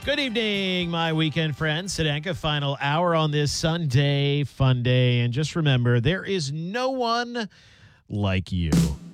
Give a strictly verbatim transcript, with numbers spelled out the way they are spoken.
Good evening, my weekend friends. Sedanka, final hour on this Sunday fun day. And just remember, there is no one like you.